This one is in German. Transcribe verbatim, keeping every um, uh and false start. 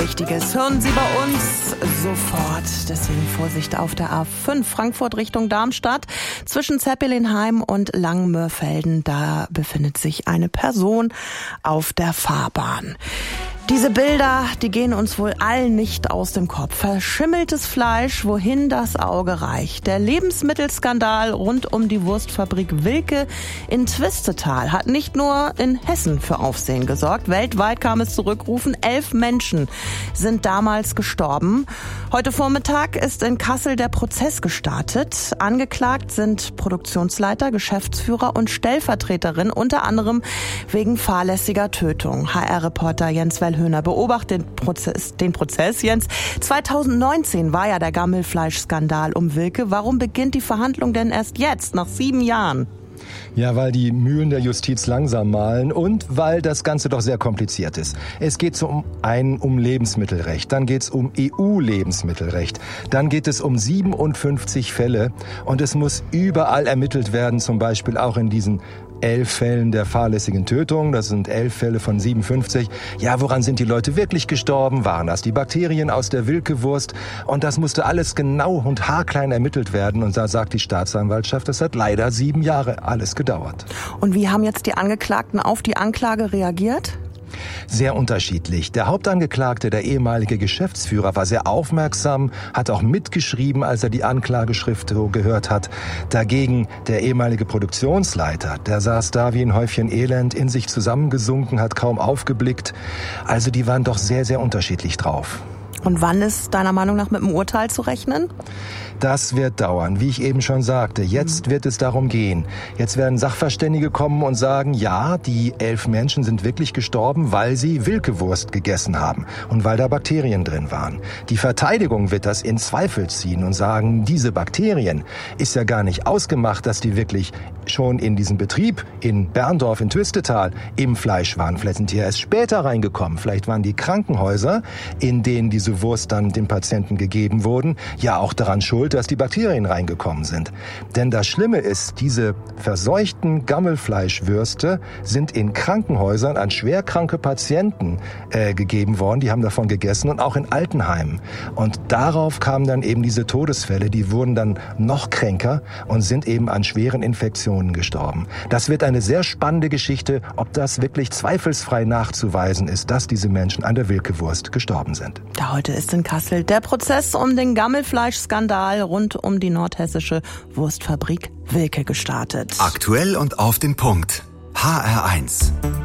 Wichtiges hören Sie bei uns sofort. Deswegen Vorsicht auf der A fünf Frankfurt Richtung Darmstadt. Zwischen Zeppelinheim und Langmörfelden, da befindet sich eine Person auf der Fahrbahn. Diese Bilder, die gehen uns wohl allen nicht aus dem Kopf. Verschimmeltes Fleisch, wohin das Auge reicht. Der Lebensmittelskandal rund um die Wurstfabrik Wilke in Twistetal hat nicht nur in Hessen für Aufsehen gesorgt. Weltweit kam es zurückrufen. Elf Menschen sind damals gestorben. Heute Vormittag ist in Kassel der Prozess gestartet. Angeklagt sind Produktionsleiter, Geschäftsführer und Stellvertreterin, unter anderem wegen fahrlässiger Tötung. H R-Reporter Jens Wellhöhner beobachtet den Prozess, den Prozess. Jens, zweitausendneunzehn war ja der Gammelfleischskandal um Wilke. Warum beginnt die Verhandlung denn erst jetzt, nach sieben Jahren? Ja, weil die Mühlen der Justiz langsam mahlen und weil das Ganze doch sehr kompliziert ist. Es geht zum einen um Lebensmittelrecht, dann geht es um E U-Lebensmittelrecht, dann geht es um siebenundfünfzig Fälle und es muss überall ermittelt werden, zum Beispiel auch in diesen elf Fällen der fahrlässigen Tötung. Das sind elf Fälle von siebenundfünfzig. Ja, woran sind die Leute wirklich gestorben? Waren das die Bakterien aus der Wilke-Wurst? Und das musste alles genau und haarklein ermittelt werden. Und da sagt die Staatsanwaltschaft, das hat leider sieben Jahre alles gedauert. Und wie haben jetzt die Angeklagten auf die Anklage reagiert? Sehr unterschiedlich. Der Hauptangeklagte, der ehemalige Geschäftsführer, war sehr aufmerksam, hat auch mitgeschrieben, als er die Anklageschrift gehört hat. Dagegen der ehemalige Produktionsleiter, der saß da wie ein Häufchen Elend, in sich zusammengesunken, hat kaum aufgeblickt. Also die waren doch sehr, sehr unterschiedlich drauf. Und wann ist deiner Meinung nach mit dem Urteil zu rechnen? Das wird dauern, wie ich eben schon sagte. Jetzt wird es darum gehen. Jetzt werden Sachverständige kommen und sagen, ja, die elf Menschen sind wirklich gestorben, weil sie Wilke-Wurst gegessen haben und weil da Bakterien drin waren. Die Verteidigung wird das in Zweifel ziehen und sagen, diese Bakterien ist ja gar nicht ausgemacht, dass die wirklich schon in diesem Betrieb in Berndorf in Twistetal im Fleisch waren. Vielleicht sind die ja erst später reingekommen. Vielleicht waren die Krankenhäuser, in denen diese Wurst dann dem Patienten gegeben wurden, ja auch daran schuld, dass die Bakterien reingekommen sind. Denn das Schlimme ist, diese verseuchten Gammelfleischwürste sind in Krankenhäusern an schwerkranke Patienten äh, gegeben worden. Die haben davon gegessen und auch in Altenheimen. Und darauf kamen dann eben diese Todesfälle. Die wurden dann noch kränker und sind eben an schweren Infektionen gestorben. Das wird eine sehr spannende Geschichte, ob das wirklich zweifelsfrei nachzuweisen ist, dass diese Menschen an der Wilke-Wurst gestorben sind. Da heute ist in Kassel der Prozess um den Gammelfleischskandal rund um die nordhessische Wurstfabrik Wilke gestartet. Aktuell und auf den Punkt. H R eins.